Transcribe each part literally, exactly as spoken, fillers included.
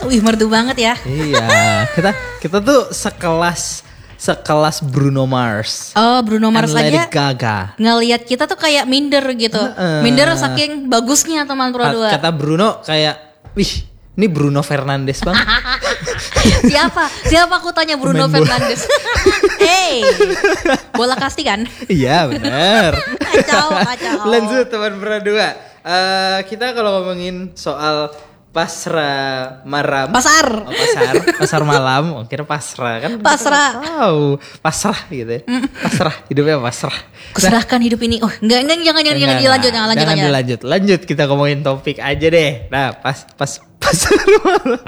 Wih, merdu banget ya. Iya, kita kita tuh sekelas sekelas Bruno Mars. Oh, Bruno Mars and Lady aja Gaga. ngelihat kita tuh kayak minder gitu. Uh, minder saking bagusnya teman Pro dua. Kata Bruno kayak, wih, ini Bruno Fernandes bang. Siapa? Siapa aku tanya Bruno Pemain bola. Fernandes. Hey, bola kasti kan? Iya benar. Kacau, kacau. Lanjut teman Pro dua. Uh, kita kalau ngomongin soal pasra maram. Pasar. Oh, pasar. Pasar malam. Oh, kira pasrah kan. Pasrah. Tahu. Pasrah gitu ya. Pasrah. Hidupnya pasrah. Kuserahkan hidup ini. Oh, enggak, enggak, jangan, jangan, jangan dilanjut, jangan lanjut, jangan lanjut. dilanjut. Lanjut kita ngomongin topik aja deh. Nah, pas pas pasar malam.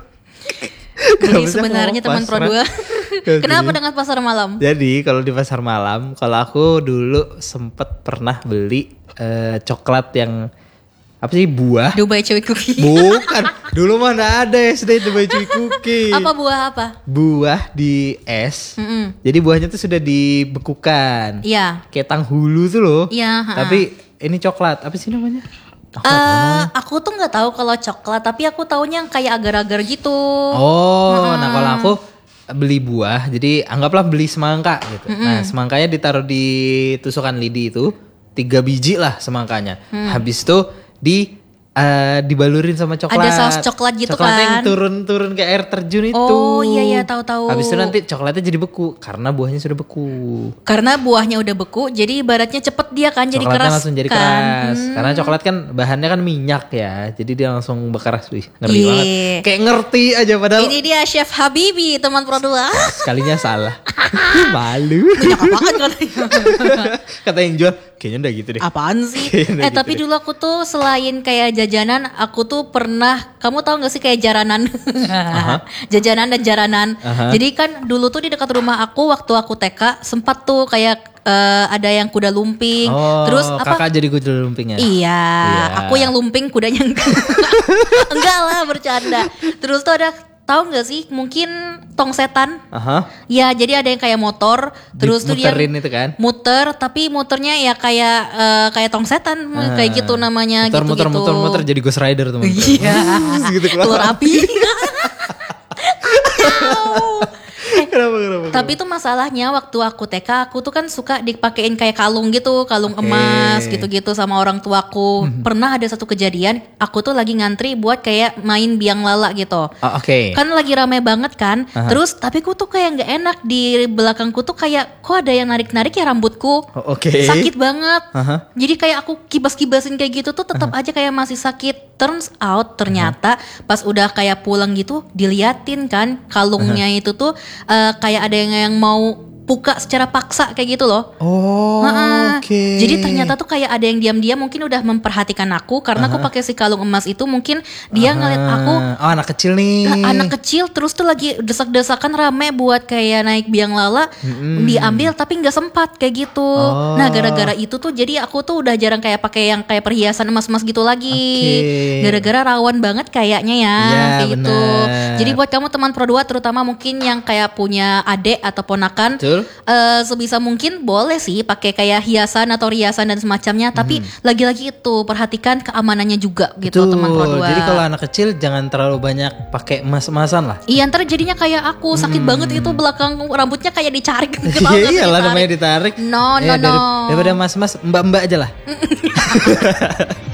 Jadi sebenarnya teman Pro dua. Kenapa Jadi- dengan pasar malam? Jadi kalau di pasar malam, kalau aku dulu sempet pernah beli eh, coklat yang apa sih buah? Dubai Chewy Cookie. Bukan, dulu mana ada S D Dubai Chewy Cookie. Apa buah apa? Buah di es. Mm-mm. Jadi buahnya tuh sudah dibekukan. Iya. Kayak tanghulu tuh loh. Iya, ha-ha. Tapi ini coklat, apa sih namanya? Aku nggak Eh, tahu. aku tuh nggak tahu kalau coklat, tapi aku taunya yang kayak agar-agar gitu. Oh, nah kalau aku beli buah, jadi anggaplah beli semangka gitu. Nah, semangkanya ditaruh di tusukan lidi itu, tiga biji lah semangkanya. Habis itu di eh, dibalurin sama coklat. Ada saus coklat gitu Coklatnya yang kan? turun-turun ke air terjun itu. Oh, iya, iya, tahu-tahu. Habis itu nanti coklatnya jadi beku karena buahnya sudah beku. Karena buahnya udah beku, jadi ibaratnya cepet dia kan jadi Coklatnya keras langsung jadi kan. keras. Hmm. Karena coklat kan bahannya kan minyak ya. Jadi dia langsung berkeras. Wih, ngeri Iya. banget. Kayak ngerti aja padahal Ini dia Chef Habibi teman Pro dua. sekalinya salah. Malu. Banyak apaan katanya. Kata yang jual, kayaknya udah gitu deh. Apaan sih? Kayaknya eh gitu tapi deh. dulu aku tuh selain kayak jajanan, aku tuh pernah, kamu tahu gak sih kayak jaranan? Jajanan dan jaranan. Aha. Jadi kan dulu tuh di dekat rumah aku waktu aku T K sempat tuh kayak eh, ada yang kuda lumping. Oh, Terus apa? kakak jadi kuda lumpingnya. Iya, Iya. aku yang lumping, kudanya enggak. Enggak lah, bercanda. Terus tuh ada, tahu nggak sih mungkin tong setan? Aha. Ya, jadi ada yang kayak motor, terus tuh dia Dimuterin itu kan? muter, tapi muternya ya kayak eh, kayak tong setan, kayak gitu namanya, muter, gitu-gitu. muter, muter, muter jadi Ghost Rider teman. Iya, gitu keluar api. Kenapa, kenapa? Tapi itu masalahnya waktu aku T K, aku tuh kan suka dipakein kayak kalung gitu, kalung Oke. emas gitu-gitu sama orang tuaku. Pernah ada satu kejadian, aku tuh lagi ngantri buat kayak main biang lala gitu. Oh, Oke. Kan lagi rame banget kan. Aha. Terus tapi ku tuh kayak nggak enak, di belakangku tuh kayak kok ada yang narik-narik ya rambutku. Oh, Oke. Sakit banget. Aha. Jadi kayak aku kibas-kibasin kayak gitu tuh tetap aja kayak masih sakit. Turns out ternyata pas udah kayak pulang gitu diliatin kan kalungnya itu tuh eh, kayak ada yang, yang mau buka secara paksa kayak gitu loh. Oh, Heeh. oke. Jadi ternyata tuh kayak ada yang diam-diam mungkin udah memperhatikan aku karena aku pakai si kalung emas itu, mungkin dia ngeliat aku Oh, anak kecil nih. Nah, anak kecil terus tuh lagi desak-desakan rame buat kayak naik biang lala, diambil tapi nggak sempat kayak gitu. Oh. Nah gara-gara itu tuh jadi aku tuh udah jarang kayak pakai yang kayak perhiasan emas-emas gitu lagi. Oke. Gara-gara rawan banget kayaknya ya, Iya, kayak gitu. bener. Jadi buat kamu teman Pro dua terutama mungkin yang kayak punya adik atau ponakan, Betul. eh, sebisa mungkin boleh sih pakai kayak hiasan atau riasan dan semacamnya, tapi lagi-lagi itu perhatikan keamanannya juga gitu Betul. teman Pro dua. Jadi kalau anak kecil jangan terlalu banyak pakai emas-emasan lah. Iya, ntar jadinya kayak aku sakit banget itu belakang rambutnya kayak dicarik. Ketawa Iya nggak sih iyalah ditarik? namanya ditarik. No, no, Ya, dari- no. Daripada mas-mas, mbak-mbak aja lah.